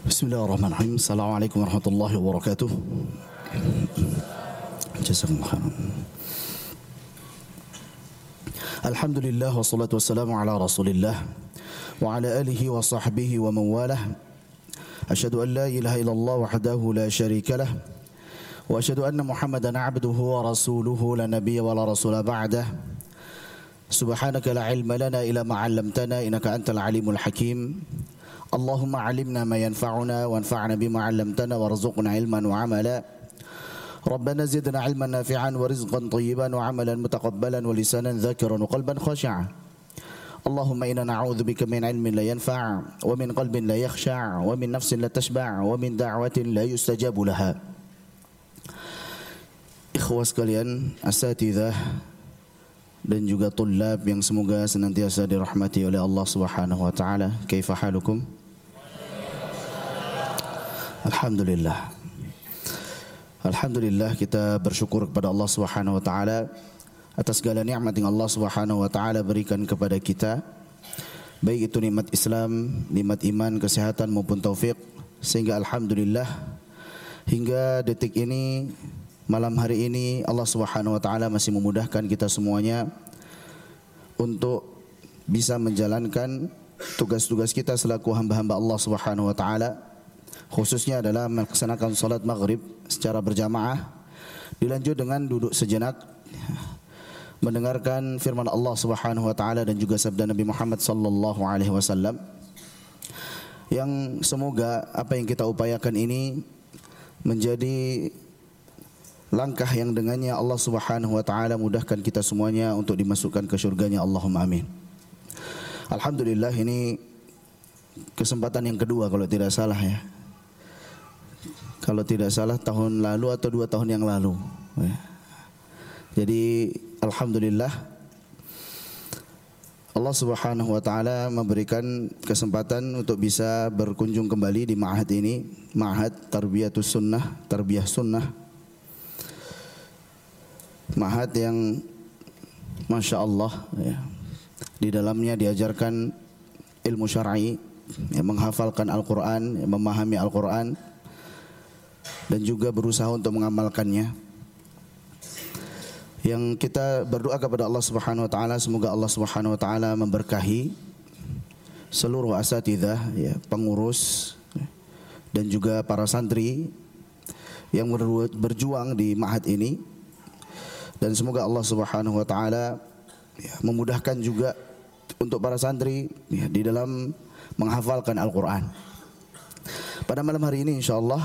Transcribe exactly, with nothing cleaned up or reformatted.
Bismillahirrahmanirrahim. Assalamualaikum warahmatullahi wabarakatuh. Jazakumullah khairan. Alhamdulillah wassalatu wassalamu ala Rasulillah wa ala alihi wa sahbihi wa mawalah. Asyhadu an la ilaha illallah wahdahu la syarika lah wa asyhadu anna Muhammadan abduhu wa rasuluhu la nabiyya wa la rasula ba'dah. Subhanaka la ilma lana illa ma 'allamtana innaka antal alimul hakim. Allahumma 'allimna ma yanfa'una wanfa'na bima 'allamtana warzuqna ilman wa 'amala. Rabbana zidna 'ilman nafi'an wa rizqan thayyiban wa 'amalan mutaqabbalan wa lisanan dzakiran wa qalban khashi'an. Allahumma inna na'udzubika min 'ilmin la yanfa' wa min qalbin la yakhsha' wa min nafsin la tashba' wa min da'watin la yustajabu laha. Ikhwah sekalian, asatidzah dan juga tullab yang semoga senantiasa dirahmati oleh Allah Subhanahu wa taala. Kaifa halukum? Alhamdulillah. Alhamdulillah, kita bersyukur kepada Allah Subhanahu wa taala atas segala nikmat yang Allah Subhanahu wa taala berikan kepada kita, baik itu nikmat Islam, nikmat iman, kesehatan maupun taufik, sehingga alhamdulillah hingga detik ini, malam hari ini Allah Subhanahu wa taala masih memudahkan kita semuanya untuk bisa menjalankan tugas-tugas kita selaku hamba-hamba Allah Subhanahu wa taala, khususnya adalah melaksanakan salat maghrib secara berjamaah, dilanjut dengan duduk sejenak mendengarkan firman Allah Subhanahu wa taala dan juga sabda Nabi Muhammad sallallahu alaihi wasallam, yang semoga apa yang kita upayakan ini menjadi langkah yang dengannya Allah Subhanahu wa taala mudahkan kita semuanya untuk dimasukkan ke surganya. Allahumma amin. Alhamdulillah, ini kesempatan yang kedua kalau tidak salah ya. Kalau tidak salah tahun lalu atau dua tahun yang lalu. Jadi alhamdulillah Allah Subhanahu wa taala memberikan kesempatan untuk bisa berkunjung kembali di ma'had ini, Ma'had Tarbiyatus Sunnah, Tarbiyah Sunnah. Ma'had yang Masya Allah ya, di dalamnya diajarkan ilmu syar'i, ya, menghafalkan Al-Quran, ya, memahami Al-Quran, dan juga berusaha untuk mengamalkannya. Yang kita berdoa kepada Allah Subhanahu wa taala, semoga Allah Subhanahu wa taala memberkahi seluruh asatidzah, ya, pengurus dan juga para santri yang berjuang di ma'had ini. Dan semoga Allah Subhanahu wa taala ya, memudahkan juga untuk para santri ya, di dalam menghafalkan Al-Quran. Pada malam hari ini insyaallah